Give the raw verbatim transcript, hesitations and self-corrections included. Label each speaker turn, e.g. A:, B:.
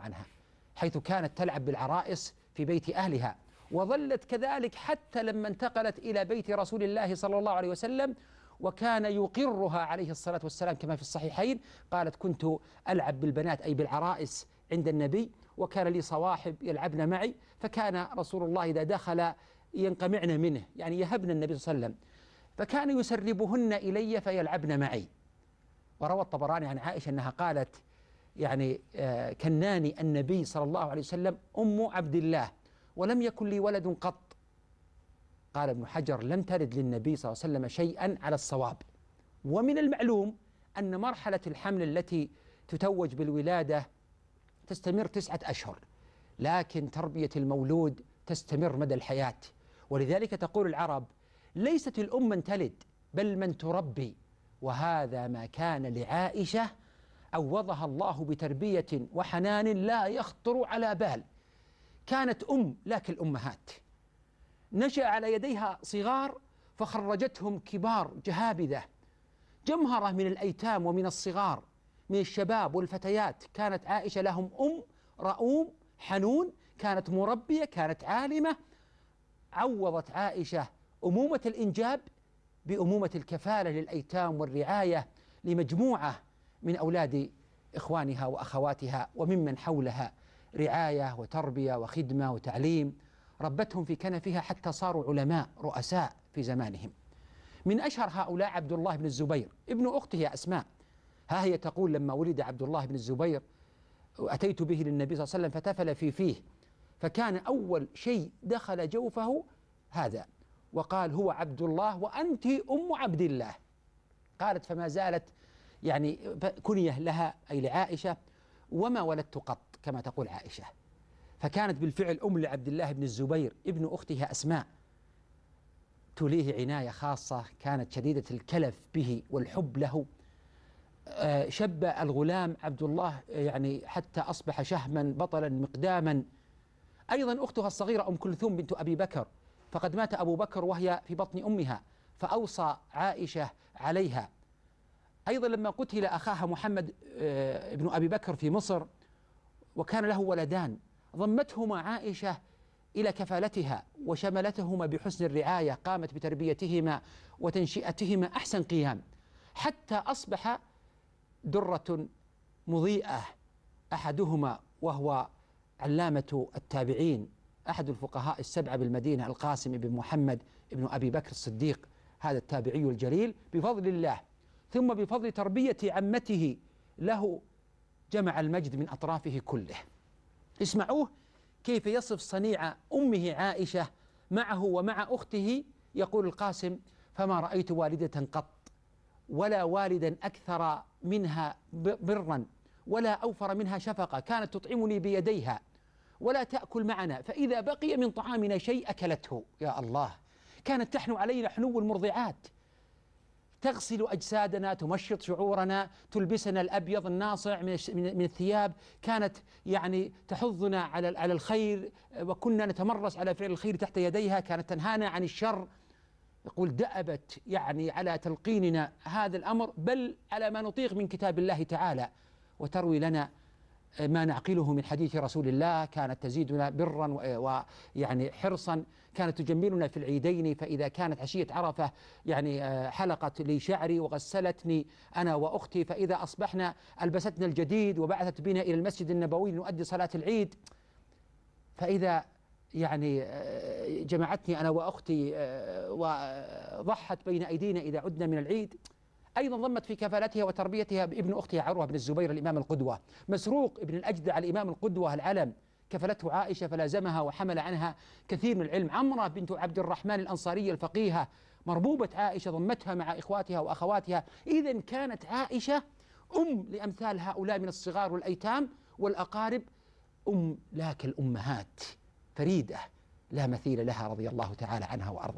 A: عنها، حيث كانت تلعب بالعرائس في بيت أهلها، وظلت كذلك حتى لما انتقلت إلى بيت رسول الله صلى الله عليه وسلم، وكان يقرها عليه الصلاة والسلام كما في الصحيحين. قالت: كنت ألعب بالبنات أي بالعرائس عند النبي، وكان لي صواحب يلعبن معي، فكان رسول الله إذا دخل ينقمعن منه، يعني يهبن النبي صلى الله عليه وسلم، فكان يسربهن إلي فيلعبن معي. وروى الطبراني عن عائشة أنها قالت: يعني آه كناني النبي صلى الله عليه وسلم أم عبد الله ولم يكن لي ولد قط. قال ابن حجر: لم ترد للنبي صلى الله عليه وسلم شيئا على الصواب. ومن المعلوم أن مرحلة الحمل التي تتوج بالولادة تستمر تسعة أشهر، لكن تربية المولود تستمر مدى الحياة. ولذلك تقول العرب: ليست الأم من تلد بل من تربي. وهذا ما كان لعائشة، عوضها الله بتربية وحنان لا يخطر على بال. كانت أم لا كالأمهات، نشأ على يديها صغار فخرجتهم كبار جهابذة، جمهرة من الأيتام ومن الصغار من الشباب والفتيات. كانت عائشة لهم أم رؤوم حنون، كانت مربية، كانت عالمة. عوضت عائشة أمومة الإنجاب بأمومة الكفالة للأيتام والرعاية لمجموعة من أولاد إخوانها وأخواتها وممن حولها، رعاية وتربية وخدمة وتعليم. ربتهم في كنفها حتى صاروا علماء رؤساء في زمانهم. من أشهر هؤلاء عبد الله بن الزبير ابن أخته أسماء. ها هي تقول: لما ولد عبد الله بن الزبير أتيت به للنبي صلى الله عليه وسلم فتفل في فيه، فكان أول شيء دخل جوفه هذا، وقال: هو عبد الله وأنت أم عبد الله. قالت: فما زالت يعني كنية لها أي لعائشة، وما ولدت قط كما تقول عائشة. فكانت بالفعل أم لعبد الله بن الزبير ابن أختها أسماء، توليه عناية خاصة، كانت شديدة الكلف به والحب له. شب الغلام عبد الله يعني حتى أصبح شهما بطلا مقداما. أيضا أختها الصغيرة أم كلثوم بنت أبي بكر، فقد مات أبو بكر وهي في بطن أمها، فأوصى عائشة عليها. أيضا لما قتل أخاها محمد ابن أبي بكر في مصر وكان له ولدان، ضمتهما عائشة إلى كفالتها وشملتهما بحسن الرعاية، قامت بتربيتهما وتنشئتهما أحسن قيام، حتى أصبح درة مضيئة. أحدهما وهو علامة التابعين، أحد الفقهاء السبعة بالمدينة، القاسم بن محمد بن أبي بكر الصديق، هذا التابعي الجليل، بفضل الله ثم بفضل تربية عمته له جمع المجد من أطرافه كله. اسمعوه كيف يصف صنيع أمه عائشة معه ومع أخته. يقول القاسم: فما رأيت والدة قط ولا والدا أكثر منها برا ولا أوفر منها شفقة، كانت تطعمني بيديها ولا تأكل معنا، فإذا بقي من طعامنا شيء أكلته. يا الله، كانت تحنو علينا حنو المرضعات، تغسل أجسادنا، تمشط شعورنا، تلبسنا الأبيض الناصع من الثياب، كانت يعني تحضنا على على الخير، وكنا نتمرس على فعل الخير تحت يديها، كانت تنهانا عن الشر. يقول: دأبت يعني على تلقيننا هذا الأمر، بل على ما نطيق من كتاب الله تعالى، وتروي لنا ما نعقله من حديث رسول الله. كانت تزيدنا برا ويعني حرصا، كانت تجملنا في العيدين، فإذا كانت عشية عرفة يعني حلقت لي شعري وغسلتني أنا وأختي، فإذا أصبحنا ألبستنا الجديد وبعثت بنا إلى المسجد النبوي لنؤدي صلاة العيد، فإذا يعني جمعتني أنا وأختي وضحت بين أيدينا إذا عدنا من العيد. أيضا ضمت في كفالتها وتربيتها بابن أختها عروة بن الزبير الإمام القدوة. مسروق بن الأجدع الإمام القدوة العلم كفلته عائشة فلازمها وحمل عنها كثير من العلم. عمرة بنت عبد الرحمن الأنصارية الفقيهة مربوبة عائشة، ضمتها مع إخواتها وأخواتها. إذن كانت عائشة أم لأمثال هؤلاء من الصغار والأيتام والأقارب، أم لا كالأمهات، فريدة لا مثيل لها رضي الله تعالى عنها وأرضاها.